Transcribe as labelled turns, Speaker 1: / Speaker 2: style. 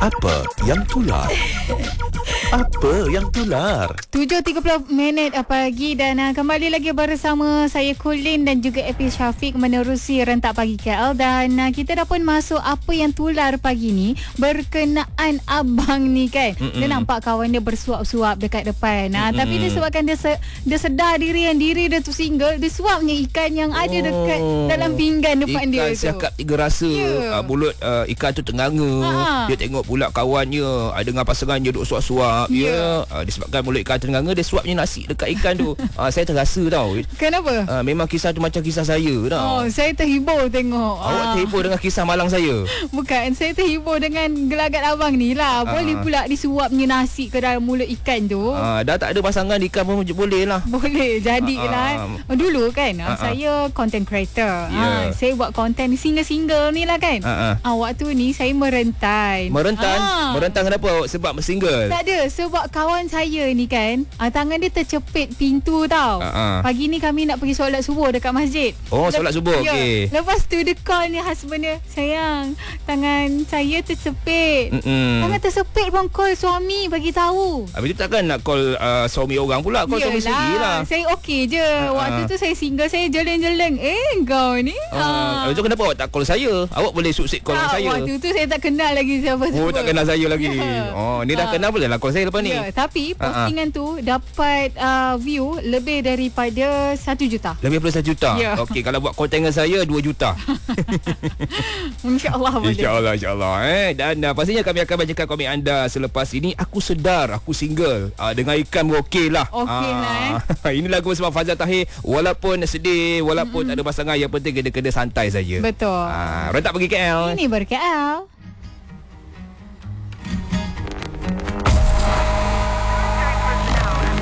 Speaker 1: Apa yang tular? Apa yang tular?
Speaker 2: 7.30 pagi dan kembali lagi bersama saya Colin dan juga Epi Syafiq menerusi Rentak Pagi KL. Dan kita dah pun masuk apa yang tular pagi ni berkenaan abang ni kan. Dia nampak kawan dia bersuap-suap dekat depan. Tapi dia sebabkan dia sedar diri dia tu single, dia suapnya ikan yang ada dekat dalam pinggan depan dia tu.
Speaker 3: Ikan siakap tiga rasa. Mulut ikan tu tenganga. Dia tengok pula kawannya ada dengan pasangannya duk suap-suap. Disebabkan mulut ikan tenganga, dia suapnya nasi dekat ikan tu. Saya terasa tau.
Speaker 2: Kenapa?
Speaker 3: Memang kisah tu macam kisah saya tau.
Speaker 2: Saya terhibur tengok.
Speaker 3: Awak terhibur dengan kisah malang saya?
Speaker 2: Bukan, saya terhibur dengan gelagat abang ni lah. Boleh pula disuapnya nasi ke dalam mulut ikan tu.
Speaker 3: Dah tak ada pasangan, ikan pun boleh lah.
Speaker 2: Boleh, jadilah. Dulu kan, saya content creator. Saya buat konten single-single ni lah kan. Waktu ni saya merentan.
Speaker 3: Merentan kenapa awak? Sebab single?
Speaker 2: Tak ada, sebab kawan saya ni kan, tangan dia tercepit pintu tau. Pagi ni kami nak pergi solat subuh dekat masjid.
Speaker 3: Solat subuh, okey.
Speaker 2: Lepas tu dia call ni husband dia, sayang, tangan saya tercepit. Tangan tersepit pun call suami bagi tahu.
Speaker 3: Habis tu takkan nak call suami orang pula, call suami sendiri lah.
Speaker 2: Saya okey je. Waktu tu saya single, saya jeleng-jeleng. Kau ni.
Speaker 3: Habis tu kenapa awak tak call saya? Awak boleh suksik call saya.
Speaker 2: Waktu tu saya tak kenal lagi siapa-siapa.
Speaker 3: Tak kenal saya lagi. Ni dah kenal, boleh lah call saya lepas ni.
Speaker 2: Tapi postingan tu dapat view lebih daripada 1 juta.
Speaker 3: Lebih daripada 1 juta? Okey, kalau buat konten dengan saya 2 juta.
Speaker 2: InsyaAllah boleh.
Speaker 3: InsyaAllah. Dan pastinya kami akan bacakan komen anda selepas ini. Aku sedar aku single. Dengan ikan okey lah.
Speaker 2: Okey lah.
Speaker 3: Ini lagu bersama Fazal Tahir. Walaupun sedih, walaupun tak ada pasangan, yang penting kena santai saja.
Speaker 2: Betul.
Speaker 3: Rentak pergi KL.
Speaker 2: Ini ber KL.